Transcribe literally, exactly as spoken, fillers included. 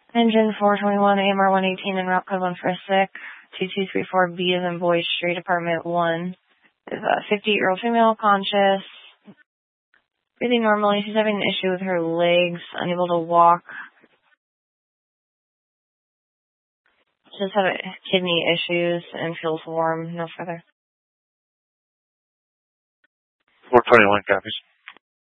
Engine four twenty-one, A M R one eighteen, and route code one for a sick. two two three four B as in boy, street apartment one. Is a fifty-year-old female, conscious, breathing normally. She's having an issue with her legs, unable to walk. She's having kidney issues and feels warm. No further. four twenty-one copies.